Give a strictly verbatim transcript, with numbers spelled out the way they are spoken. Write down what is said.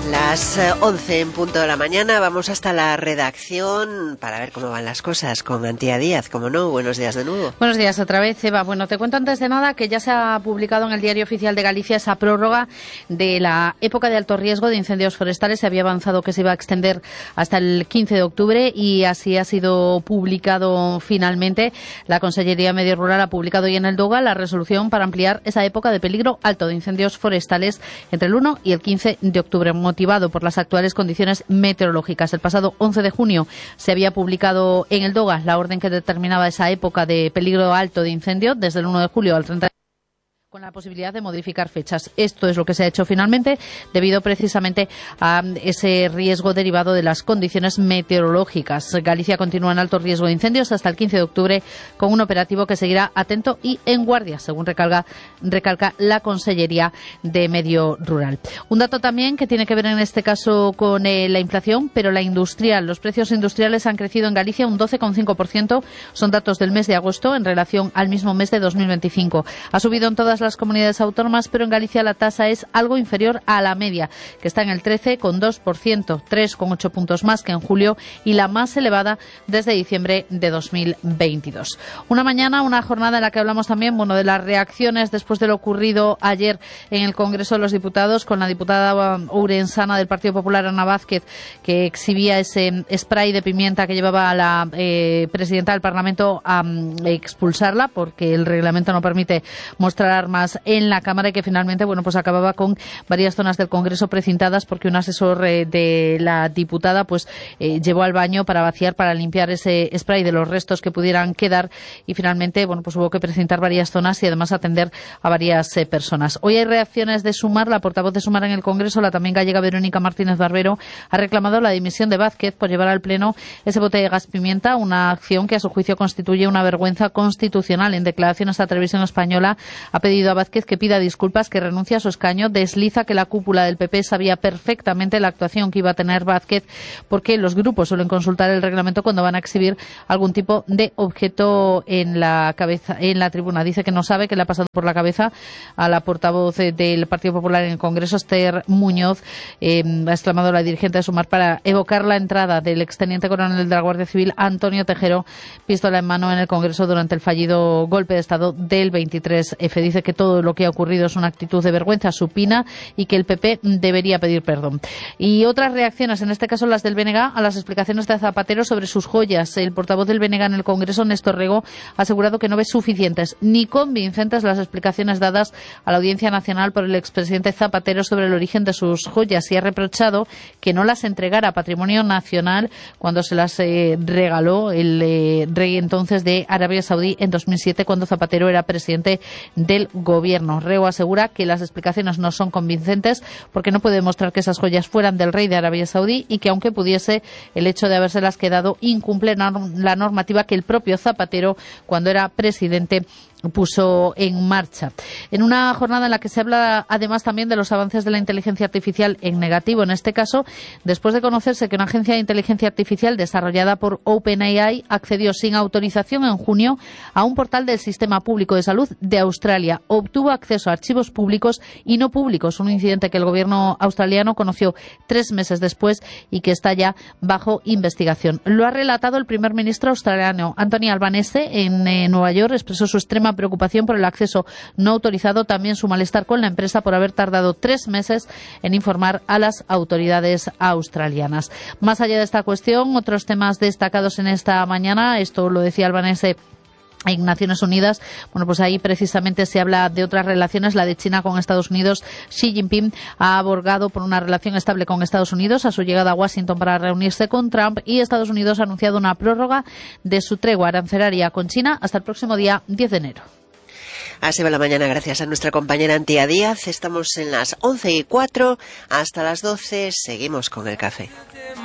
Las once en punto de la mañana, vamos hasta la redacción para ver cómo van las cosas con Antía Díaz, como no. Buenos días de nuevo. Buenos días otra vez, Eva. Bueno, te cuento antes de nada que ya se ha publicado en el Diario Oficial de Galicia esa prórroga de la época de alto riesgo de incendios forestales. Se había avanzado que se iba a extender hasta el quince de octubre y así ha sido publicado finalmente. La Consellería de Medio Rural ha publicado hoy en el DOGA la resolución para ampliar esa época de peligro alto de incendios forestales entre el uno y el quince de octubre, motivado por las actuales condiciones meteorológicas. El pasado once de junio se había publicado en el DOGA la orden que determinaba esa época de peligro alto de incendio desde el uno de julio al treinta, con la posibilidad de modificar fechas. Esto es lo que se ha hecho finalmente, debido precisamente a ese riesgo derivado de las condiciones meteorológicas. Galicia continúa en alto riesgo de incendios hasta el quince de octubre, con un operativo que seguirá atento y en guardia, según recalca, recalca la Consellería de Medio Rural. Un dato también que tiene que ver en este caso con eh, la inflación, pero la industrial. Los precios industriales han crecido en Galicia un doce coma cinco por ciento. Son datos del mes de agosto en relación al mismo mes de dos mil veinticinco. Ha subido en todas las comunidades autónomas, pero en Galicia la tasa es algo inferior a la media, que está en el trece coma dos por ciento, tres coma ocho puntos más que en julio y la más elevada desde diciembre de dos mil veintidós. Una mañana, una jornada en la que hablamos también, bueno, de las reacciones después de lo ocurrido ayer en el Congreso de los Diputados con la diputada ourensana del Partido Popular, Ana Vázquez, que exhibía ese spray de pimienta que llevaba a la eh, presidenta del Parlamento a um, expulsarla porque el reglamento no permite mostrar armas en la Cámara, y que finalmente, bueno, pues acababa con varias zonas del Congreso precintadas porque un asesor eh, de la diputada pues eh, llevó al baño para vaciar, para limpiar ese spray de los restos que pudieran quedar, y finalmente, bueno, pues hubo que precintar varias zonas y además atender a varias eh, personas. Hoy hay reacciones de Sumar. La portavoz de Sumar en el Congreso, la también gallega Verónica Martínez Barbero, ha reclamado la dimisión de Vázquez por llevar al Pleno ese bote de gas pimienta, una acción que a su juicio constituye una vergüenza constitucional. En declaraciones a Televisión Española ha pedido a Vázquez que pida disculpas, que renuncie a su escaño. Desliza que la cúpula del P P sabía perfectamente la actuación que iba a tener Vázquez, porque los grupos suelen consultar el reglamento cuando van a exhibir algún tipo de objeto en la cabeza, en la tribuna. Dice que no sabe qué le ha pasado por la cabeza a la portavoz del Partido Popular en el Congreso, Esther Muñoz. Eh, ha exclamado la dirigente de Sumar para evocar la entrada del exteniente coronel de la Guardia Civil, Antonio Tejero, pistola en mano, en el Congreso durante el fallido golpe de Estado del veintitrés efe. Dice que todo lo que ha ocurrido es una actitud de vergüenza supina y que el P P debería pedir perdón. Y otras reacciones, en este caso las del B N G, a las explicaciones de Zapatero sobre sus joyas. El portavoz del B N G en el Congreso, Néstor Rego, ha asegurado que no ve suficientes ni convincentes las explicaciones dadas a la Audiencia Nacional por el expresidente Zapatero sobre el origen de sus joyas, y ha reprochado que no las entregara a Patrimonio Nacional cuando se las eh, regaló el eh, rey entonces de Arabia Saudí en dos mil siete, cuando Zapatero era presidente del gobierno. Rego asegura que las explicaciones no son convincentes porque no puede demostrar que esas joyas fueran del rey de Arabia Saudí, y que aunque pudiese, el hecho de habérselas quedado incumple la normativa que el propio Zapatero, cuando era presidente, puso en marcha. En una jornada en la que se habla además también de los avances de la inteligencia artificial en negativo, en este caso, después de conocerse que una agencia de inteligencia artificial desarrollada por OpenAI accedió sin autorización en junio a un portal del Sistema Público de Salud de Australia. Obtuvo acceso a archivos públicos y no públicos, un incidente que el gobierno australiano conoció tres meses después y que está ya bajo investigación. Lo ha relatado el primer ministro australiano, Anthony Albanese, en eh, Nueva York. Expresó su extrema preocupación por el acceso no autorizado, también su malestar con la empresa por haber tardado tres meses en informar a las autoridades australianas. Más allá de esta cuestión, otros temas destacados en esta mañana, esto lo decía Albanese en Naciones Unidas, bueno, pues ahí precisamente se habla de otras relaciones, la de China con Estados Unidos. Xi Jinping ha abogado por una relación estable con Estados Unidos a su llegada a Washington para reunirse con Trump, y Estados Unidos ha anunciado una prórroga de su tregua arancelaria con China hasta el próximo día diez de enero. Así va la mañana, gracias a nuestra compañera Antía Díaz. Estamos en las once y cuatro, hasta las doce seguimos con el café.